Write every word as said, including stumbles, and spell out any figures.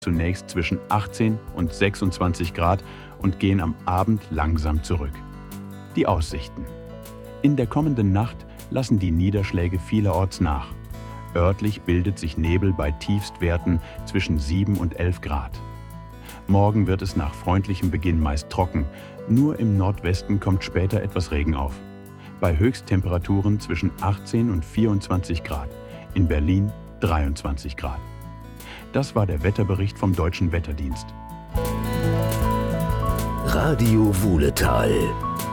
zunächst zwischen achtzehn und sechsundzwanzig Grad und gehen am Abend langsam zurück. Die Aussichten. In der kommenden Nacht lassen die Niederschläge vielerorts nach. Örtlich bildet sich Nebel bei Tiefstwerten zwischen sieben und elf Grad. Morgen wird es nach freundlichem Beginn meist trocken, nur im Nordwesten kommt später etwas Regen auf. Bei Höchsttemperaturen zwischen achtzehn und vierundzwanzig Grad, in Berlin dreiundzwanzig Grad. Das war der Wetterbericht vom Deutschen Wetterdienst. Radio Wuhletal.